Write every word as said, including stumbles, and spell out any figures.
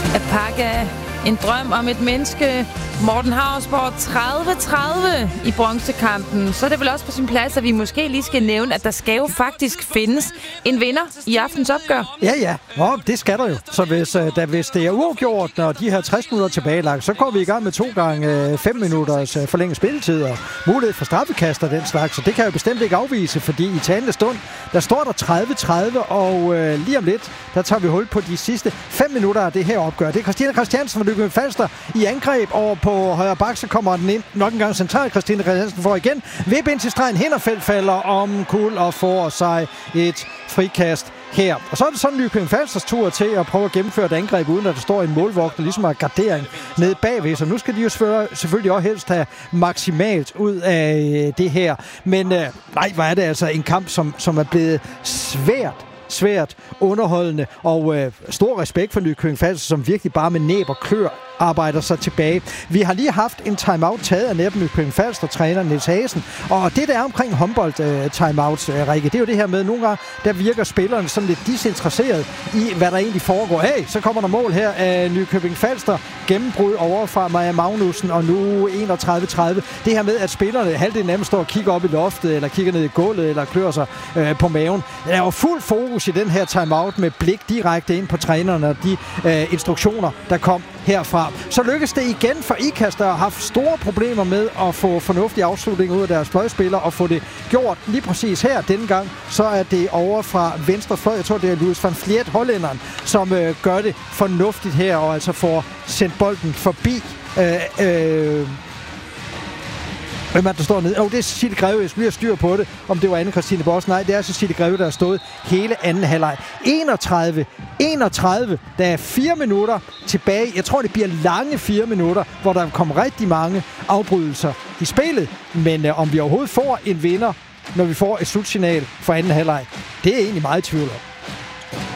at pakke en drøm om et menneske. Morten Hausborg tredive tredive i bronzekampen. Så er det vel også på sin plads, at vi måske lige skal nævne, at der skal jo faktisk findes en vinder i aftens opgør. Ja, ja. Nå, det skal der jo. Så hvis, da, hvis det er uafgjort, når de her tres minutter tilbagelagt, så går vi i gang med to gange fem minutters forlænget spilletid og mulighed for straffekast og den slags. Så det kan jeg jo bestemt ikke afvise, fordi i talende stund, der står der tredive tredive, og øh, lige om lidt, der tager vi hul på de sidste fem minutter af det her opgør. Det er Christina Christiansen fra Nykøbing Falster i angreb over på højre bak, så kommer den ind nok en gang centralt. Christina Christiansen får igen. Vip ind til stregen. Hinderfeldt falder om kul og får sig et frikast her. Og så er det sådan Nykøbing Falsters tur til at prøve at gennemføre et angreb, uden at der står en målvogter, ligesom har gardering nede bagved. Så nu skal de jo selvfølgelig også helst have maksimalt ud af det her. Men øh, nej, hvor er det altså en kamp, som, som er blevet svært svært underholdende, og øh, stor respekt for Nykøbing Falster, som virkelig bare med næb og klør arbejder sig tilbage. Vi har lige haft en timeout taget af netop Nykøbing Falster træner Niels Hagen, og det der er omkring håndbold øh, timeouts, øh, Rikke, det er jo det her med, nogle gange, der virker spillerne sådan lidt disinteresseret i, hvad der egentlig foregår. Hey, så kommer der mål her af Nykøbing Falster, gennembrud over fra Maja Magnussen, og nu enogtredive tredive. Det her med, at spillerne halvdelen af dem står og kigger op i loftet, eller kigger ned i gulvet, eller klør sig øh, på maven. Der er jo fuld fokus i den her timeout med blik direkte ind på trænerne og de øh, instruktioner, der kom herfra. Så lykkes det igen for Ikast, der har haft store problemer med at få fornuftig afslutning ud af deres fløjspillere og få det gjort lige præcis her. Denne gang så er det over fra venstre fløj. Jeg tror, det er Louis van Vliet, hollænderen, som øh, gør det fornuftigt her og altså får sendt bolden forbi øh, øh, hvem er der står nede? Åh, oh, det er Cecilie Greve. Jeg skulle lige have styr på det, om det var Anne-Christine Boss. Nej, det er Cecilie Greve, der har stået hele anden halvleg. enogtredive enogtredive. Der er fire minutter tilbage. Jeg tror, det bliver lange fire minutter, hvor der kommer rigtig mange afbrydelser i spillet. Men øh, om vi overhovedet får en vinder, når vi får et slutsignal for anden halvleg, det er egentlig meget i tvivl om.